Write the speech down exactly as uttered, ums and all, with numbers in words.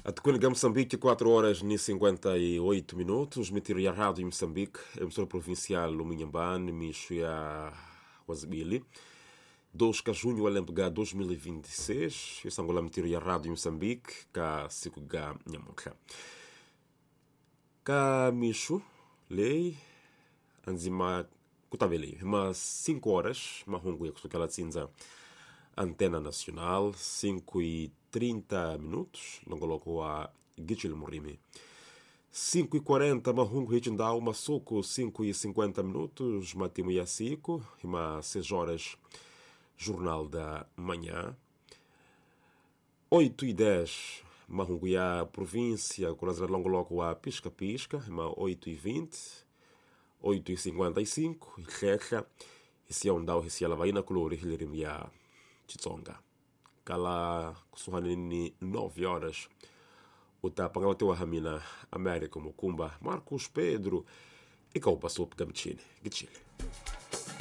Atuquinga Moçambique, quatro horas e cinquenta e oito minutos. Meteoria Rádio Moçambique, emissora provincial Luminhambane, Michuia Wazibili. dois de junho, Alempega dois mil e vinte e seis. Isso é a Meteoria Rádio Moçambique, cá Sikuga Nhamuka. Cá Michu, lei, anzima Kutabeli, mas cinco horas, Mahungu Yakusukala Tsinza. Antena Nacional, cinco e trinta minutos, não colocou a Gichil Murimi. cinco e quarenta, Mahungu Hitindau, Massuco, cinco e cinquenta minutos, Matimu Yacico, e seis horas, Jornal da Manhã. oito e dez, Mahungu Ya Província, Corazra Longoloco a Pisca Pisca, e oito e vinte, oito e cinquenta e cinco, Reca, e se é um dau, e se ela vai na color, e Hilirim Ya Chitsonga. Kala kusuhanini nove horas. Utapanga wate wa hamina América Mukumba, Marcos Pedro e Kaupa Sopo Gamichine. Gichile.